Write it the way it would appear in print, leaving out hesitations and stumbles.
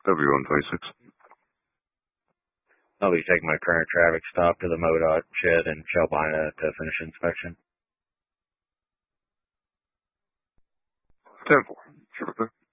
W126. I'll be taking my current traffic stop to the MoDOT shed in Shelbina to finish inspection. 10-4. Sure.